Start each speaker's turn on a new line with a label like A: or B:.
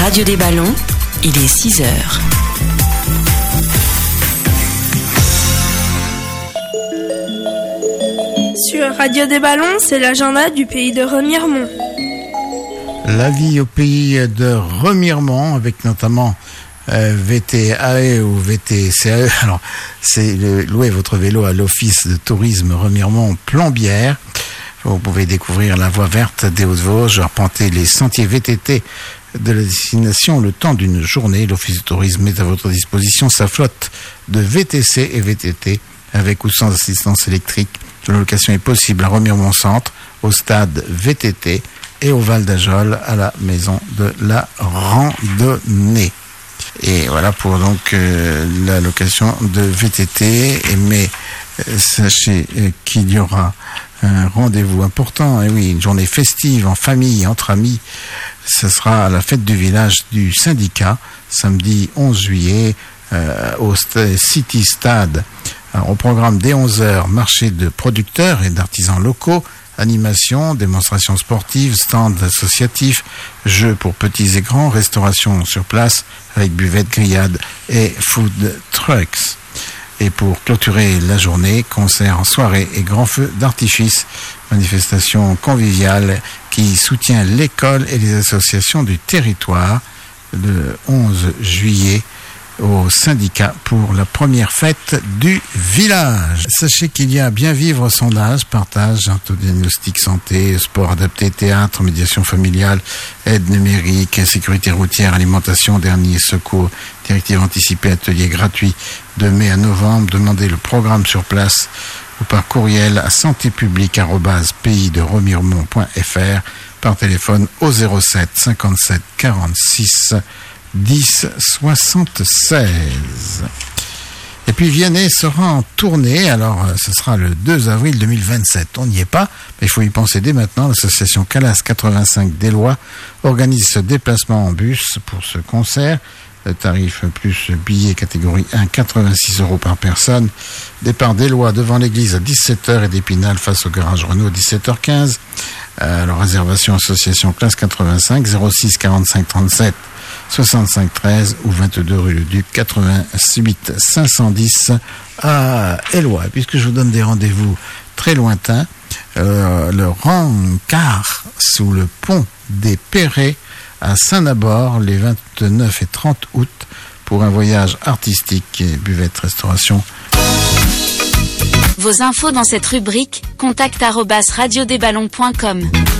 A: Radio des Ballons, il est 6h.
B: Sur Radio des Ballons, c'est l'agenda du pays de Remiremont.
C: La vie au pays de Remiremont, avec notamment VTAE ou VTCAE. Alors, c'est louer votre vélo à l'Office de tourisme Remiremont-Plombières. Vous pouvez découvrir la voie verte des Hauts-de-Vosges, arpenter les sentiers VTT de la destination le temps d'une journée. L'Office de tourisme met à votre disposition sa flotte de VTC et VTT avec ou sans assistance électrique. La location est possible à Remiremont Centre, au stade VTT et au Val d'Ajol à la maison de la randonnée. Et voilà pour donc la location de VTT. Mais sachez qu'il y aura un rendez-vous important, et oui, une journée festive en famille, entre amis. Ce sera à la fête du village du syndicat, samedi 11 juillet, au City Stade. Alors, au programme dès 11h, marché de producteurs et d'artisans locaux, animation, démonstrations sportives, stands associatifs, jeux pour petits et grands, restauration sur place avec buvette, grillade et food trucks. Et pour clôturer la journée, concert en soirée et grand feu d'artifice, manifestation conviviale qui soutient l'école et les associations du territoire le 11 juillet au syndicat pour la première fête du village. Sachez qu'il y a Bien Vivre sondage, partage, autodiagnostic santé, sport adapté, théâtre, médiation familiale, aide numérique, sécurité routière, alimentation, dernier secours, directive anticipée, atelier gratuit de mai à novembre. Demandez le programme sur place ou par courriel à santépublique@paysderemiremont.fr, par téléphone au 07 57 46 10 76. Et puis Vianney sera en tournée, alors ce sera le 2 avril 2027. On n'y est pas, mais il faut y penser dès maintenant. L'association Calas 85 d'Éloie organise ce déplacement en bus pour ce concert. Le tarif plus billet catégorie 1, 86 € par personne. Départ d'Éloie devant l'église à 17h et d'Épinal face au garage Renault à 17h15. Alors réservation association Classe 85 06 45 37 65 13 ou 22 rue Le Duc 88 510 à Éloie. Puisque je vous donne des rendez-vous très lointains, le rencard sous le pont des Perrets à Saint-Nabord les 29 et 30 août pour un voyage artistique et buvette restauration.
A: Vos infos dans cette rubrique, contact@radiodesballons.com.